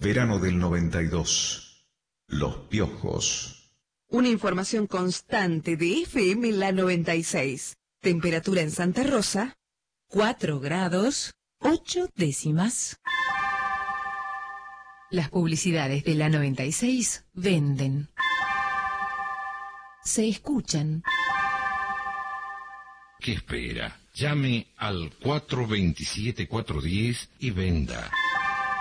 Verano del 92. Los Piojos. Una información constante de FM La 96. Temperatura en Santa Rosa, 4 grados, 8 décimas. Las publicidades de la 96 venden. Se escuchan. ¿Qué espera? Llame al 427-410 y venda.